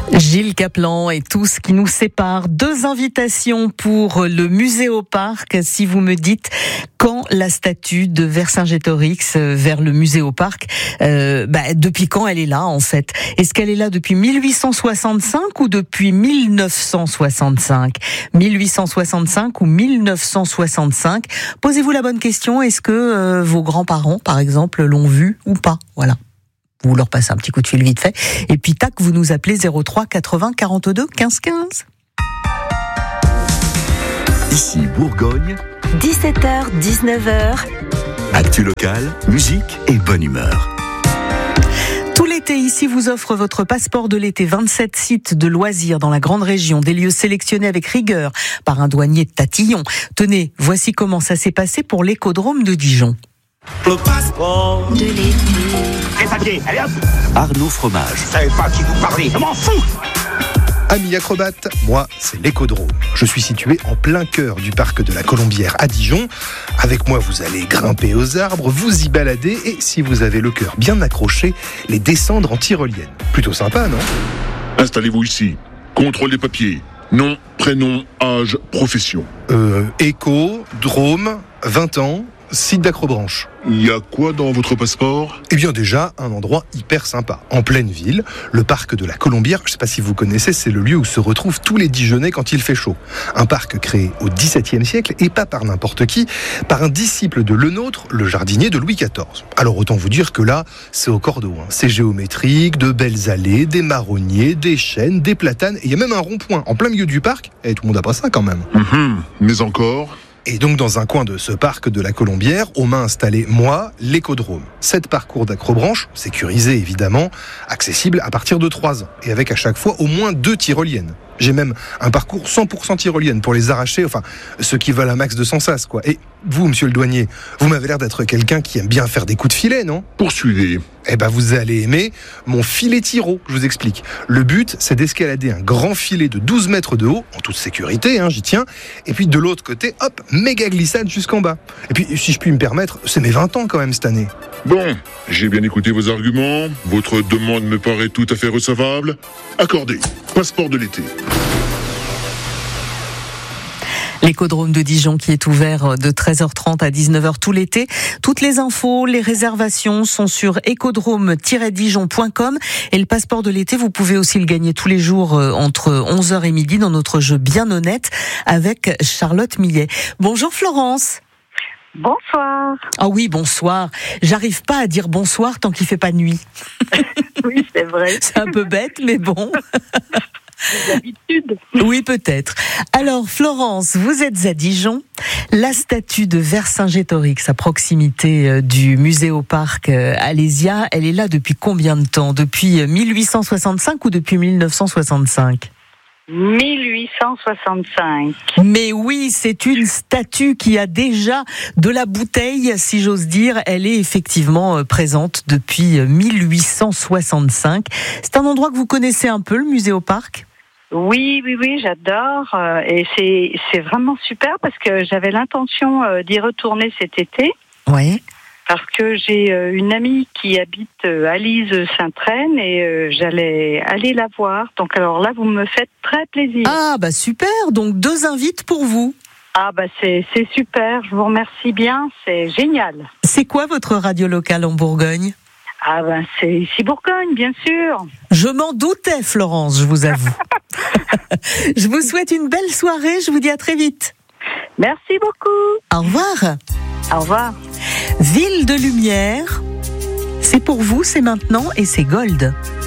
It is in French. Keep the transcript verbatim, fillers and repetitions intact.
Gilles Caplan et tout ce qui nous sépare. Deux invitations pour le musée au parc. Si vous me dites quand la statue de Vercingétorix vers le musée au parc, euh, bah, depuis quand elle est là en fait? Est-ce qu'elle est là depuis mille huit cent soixante-cinq ou depuis mille neuf cent soixante-cinq? mille huit cent soixante-cinq ou mille neuf cent soixante-cinq? Posez-vous la bonne question. Est-ce que euh, vos grands-parents, par exemple, l'ont vue ou pas? Voilà. Vous leur passez un petit coup de fil vite fait. Et puis tac, vous nous appelez zéro trois quatre-vingts quarante-deux quinze quinze. Ici Bourgogne. dix-sept heures dix-neuf heures. Actu locale, musique et bonne humeur. Tout l'été, ici vous offre votre passeport de l'été. vingt-sept sites de loisirs dans la grande région, des lieux sélectionnés avec rigueur par un douanier de Tatillon. Tenez, voici comment ça s'est passé pour l'écodrome de Dijon. Le passeport De l'été. Les papiers, allez hop. Arnaud Fromage. Je savais pas à qui vous parlez, je m'en fous. Amis acrobates, moi c'est l'écodrome. Je suis situé en plein cœur du parc de la Colombière à Dijon. Avec moi vous allez grimper aux arbres, vous y balader et si vous avez le cœur bien accroché, les descendre en tyrolienne. Plutôt sympa, non ? Installez-vous ici. Contrôle des papiers. Nom, prénom, âge, profession. Euh, éco, drôme, vingt ans, site d'acrobranche. Il y a quoi dans votre passeport ? Eh bien déjà, un endroit hyper sympa, en pleine ville, le parc de la Colombière. Je ne sais pas si vous connaissez, c'est le lieu où se retrouvent tous les Dijonnais quand il fait chaud. Un parc créé au dix-septième siècle, et pas par n'importe qui, par un disciple de Lenôtre, le jardinier de Louis quatorze. Alors autant vous dire que là, c'est au cordeau. Hein. C'est géométrique, de belles allées, des marronniers, des chênes, des platanes, et il y a même un rond-point en plein milieu du parc. Et tout le monde n'a pas ça quand même. Mmh, mais encore ? Et donc dans un coin de ce parc de la Colombière, on m'a installé, moi, l'écodrome. Sept parcours d'acrobranche, sécurisés évidemment, accessibles à partir de trois ans, et avec à chaque fois au moins deux tyroliennes. J'ai même un parcours cent pour cent tyrolienne pour les arracher, enfin, ceux qui veulent un max de sans sas, quoi. Et vous, monsieur le douanier, vous m'avez l'air d'être quelqu'un qui aime bien faire des coups de filet, non ? Poursuivez. Eh ben, vous allez aimer mon filet tyro, je vous explique. Le but, c'est d'escalader un grand filet de douze mètres de haut, en toute sécurité, hein, j'y tiens, et puis de l'autre côté, hop, méga glissade jusqu'en bas. Et puis, si je puis me permettre, c'est mes vingt ans quand même cette année. Bon, j'ai bien écouté vos arguments. Votre demande me paraît tout à fait recevable. Accordé. Passeport de l'été. L'écodrome de Dijon qui est ouvert de treize heures trente à dix-neuf heures tout l'été. Toutes les infos, les réservations sont sur écodrome tiret dijon point com et le passeport de l'été, vous pouvez aussi le gagner tous les jours entre onze heures et midi dans notre jeu Bien Honnête avec Charlotte Millet. Bonjour Florence. Bonsoir. Ah oui, bonsoir. J'arrive pas à dire bonsoir tant qu'il fait pas nuit. Oui, c'est vrai. C'est un peu bête, mais bon. D'habitude. Oui, peut-être. Alors, Florence, vous êtes à Dijon. La statue de Vercingétorix, à proximité du musée au parc Alésia, elle est là depuis combien de temps ? Depuis mille huit cent soixante-cinq ou depuis mille neuf cent soixante-cinq ? mille huit cent soixante-cinq. Mais oui, c'est une statue qui a déjà de la bouteille, si j'ose dire. Elle est effectivement présente depuis mille huit cent soixante-cinq. C'est un endroit que vous connaissez un peu, le musée au parc ? Oui, oui, oui, j'adore. Euh, et c'est, c'est vraiment super parce que j'avais l'intention euh, d'y retourner cet été. Oui. Parce que j'ai euh, une amie qui habite euh, à Lise-Saint-Traine et euh, j'allais aller la voir. Donc alors là, vous me faites très plaisir. Ah bah super, donc deux invites pour vous. Ah bah c'est, c'est super, je vous remercie bien, c'est génial. C'est quoi votre radio locale en Bourgogne ? Ah ben c'est ici Bourgogne, bien sûr. Je m'en doutais, Florence, je vous avoue. Je vous souhaite une belle soirée, je vous dis à très vite. Merci beaucoup. Au revoir. Au revoir. Ville de lumière, c'est pour vous, c'est maintenant et c'est Gold.